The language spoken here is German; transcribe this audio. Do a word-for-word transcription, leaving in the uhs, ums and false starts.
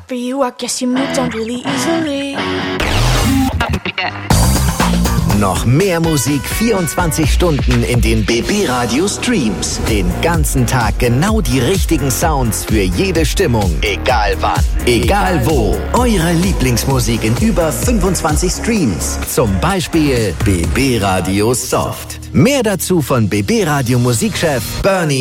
For you, I guess you moved on really easily. Noch mehr Musik vierundzwanzig Stunden in den B B Radio Streams. Den ganzen Tag genau die richtigen Sounds für jede Stimmung. Egal wann, egal wo. Eure Lieblingsmusik in über fünfundzwanzig Streams. Zum Beispiel B B Radio Soft. Mehr dazu von B B Radio Musikchef Bernie